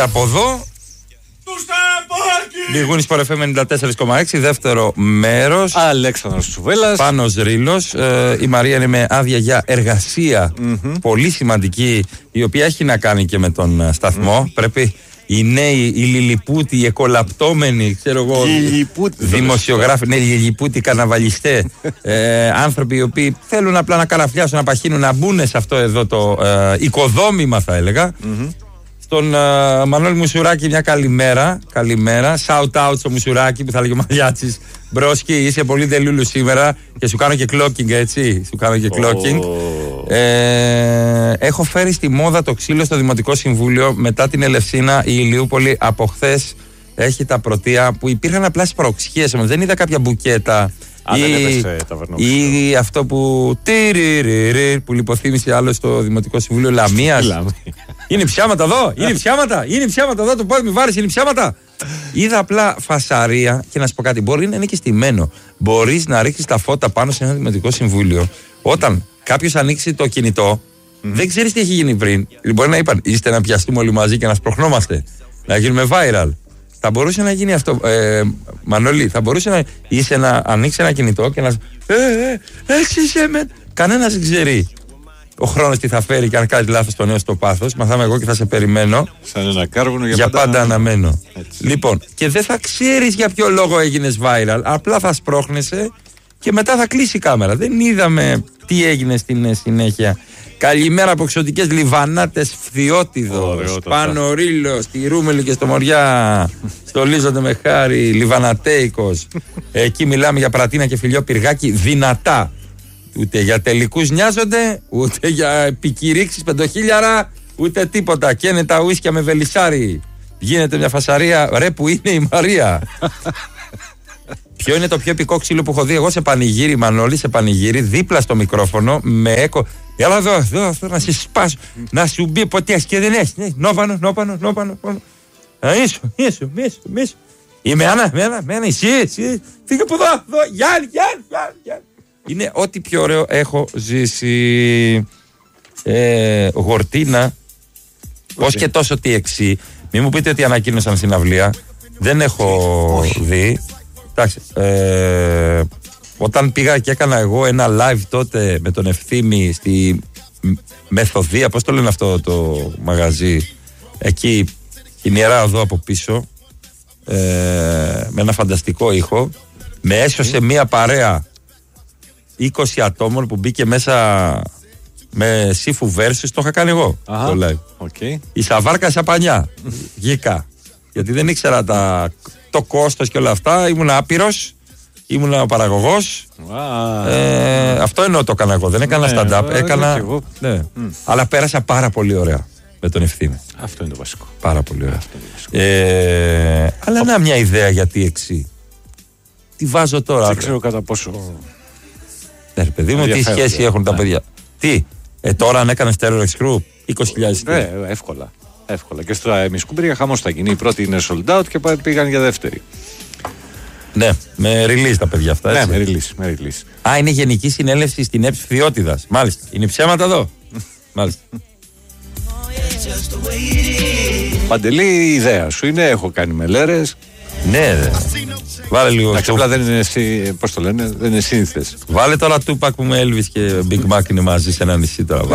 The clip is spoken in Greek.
από εδώ. Λιγούνι Sport FM 94,6, δεύτερο μέρος. Αλέξανδρος Τσουβέλλας. Πάνος Ρήλος. Η Μαρία είναι με άδεια για εργασία. Πολύ σημαντική, η οποία έχει να κάνει και με τον σταθμό. Πρέπει οι νέοι, οι λιλιπούτοι, οι εκολαπτώμενοι, ξέρω εγώ, δημοσιογράφοι, ναι, οι λιλιπούτοι καναβαλιστέ, άνθρωποι οι οποίοι θέλουν απλά να καραφιάσουν, να παχύνουν, να μπουν σε αυτό εδώ το οικοδόμημα, θα έλεγα. Στον Μανώλη Μουσουράκη μια καλημέρα. Καλημέρα. Shout out στο Μουσουράκη που θα λέγει ο Μαλιάτσης. Μπρόσκι, είσαι πολύ τελούλου σήμερα και σου κάνω και clocking, έτσι. Σου κάνω και clocking. Έχω φέρει στη μόδα το ξύλο στο Δημοτικό Συμβούλιο μετά την Ελευσίνα. Η Ηλιούπολη από χθες έχει τα πρωτεία που υπήρχαν απλά στις προξιές. Δεν είδα κάποια μπουκέτα. Ή αυτό που λιποθύμησε άλλο στο Δημοτικό Συμβούλιο Λαμίας. Είναι ψιάματα εδώ, είναι ψιάματα εδώ, το πόδι μου βάρης, είναι ψιάματα. Είδα απλά φασαρία και να σου πω κάτι, μπορεί να είναι και στημένο. Μπορείς να ρίξεις τα φώτα πάνω σε ένα Δημοτικό Συμβούλιο όταν κάποιος ανοίξει το κινητό, δεν ξέρεις τι έχει γίνει πριν. Μπορεί να είπαν, είστε να πιαστούμε όλοι μαζί και να σπροχνόμαστε, να γίνουμε viral. Θα μπορούσε να γίνει αυτό, Μανώλη, θα μπορούσε να ανοίξει ένα κινητό και να έξισε με. Κανένας δεν ξέρει ο χρόνος τι θα φέρει και αν κάνει λάθος το νέο στο πάθος. Μαθάμε εγώ και θα σε περιμένω. Σαν ένα κάρβουνο για πάντα αναμένω. Έτσι. Λοιπόν, και δεν θα ξέρεις για ποιο λόγο έγινες viral. Απλά θα σπρώχνεσαι και μετά θα κλείσει η κάμερα. Δεν είδαμε τι έγινε στην συνέχεια. Καλημέρα από εξωτικές Λιβανάτες, Φθιώτιδος, Πάνο Ρήλος, στη Ρούμελη και στο Μοριά. Στολίζονται με χάρη, Λιβανατέικος. Εκεί μιλάμε για πρατίνα και φιλιό πυργάκι δυνατά. Ούτε για τελικούς νοιάζονται, ούτε για επικηρύξεις 5.000, ούτε τίποτα. Καίνε τα ουίσκια με βελισσάρι. Γίνεται μια φασαρία, ρε που είναι η Μαρία. Ποιο είναι το πιο επικό ξύλο που έχω δει εγώ σε πανηγύρι, Μανώλη, σε πανηγύρι, δίπλα στο μικρόφωνο, με έκο. Έλα εδώ, να σε σπάσω, να σου μπει ποτέ και δεν έχει. Νόπανο. Ίσο. Είμαι Άννα, εσύ, φύγε από εδώ, Γιάννη. Είναι ό,τι πιο ωραίο έχω ζήσει. Γορτίνα, ως και τόσο τι εξή. Μην μου πείτε ότι ανακοίνωσαν συναυλία. Δεν έχω δει. Εντάξει, όταν πήγα και έκανα εγώ ένα live τότε με τον Ευθύμη στη Μεθοδία, πώς το λένε αυτό το μαγαζί, εκεί την Ιερά Οδό από πίσω, με ένα φανταστικό ήχο, με έσωσε μία παρέα 20 ατόμων που μπήκε μέσα με Σύφου Versus, το είχα κάνει εγώ το live. Η Σαβάρκα Σαπανιά, γήκα, γιατί δεν ήξερα το κόστος και όλα αυτά, ήμουν άπειρος, ήμουν ο παραγωγός. Αυτό εννοώ το έκανα εγώ, δεν έκανα stand-up, έκανα. Ναι. Αλλά πέρασα πάρα πολύ ωραία με τον Ευθύμη. Αυτό είναι το βασικό. Πάρα πολύ ωραία. Αλλά να μια ιδέα για TXC. Τι βάζω τώρα. Δεν ξέρω κατά πόσο. Ναι, παιδί μου, τι σχέση έχουν τα παιδιά. Τι, τώρα αν έκανες Terror X Group, 20.000. Εύκολα. Και στο Μισκούμπρια χαμός θα γίνει. Η πρώτη είναι sold out και πήγαν για δεύτερη. Ναι, με release τα παιδιά αυτά. Έτσι. Ναι, με release. Α, είναι γενική συνέλευση στην ΕΠΣ Φθιώτιδας. Μάλιστα. Είναι ψέματα εδώ. Μάλιστα. Παντελή, η ιδέα σου είναι, έχω κάνει μελέρες. Ναι, βάλε λίγο. Απλά δεν είναι, πώς το λένε, δεν είναι σύνθες. Βάλε τώρα Tupac που με Elvis και Big Mac είναι μαζί σε ένα νησί τώρα.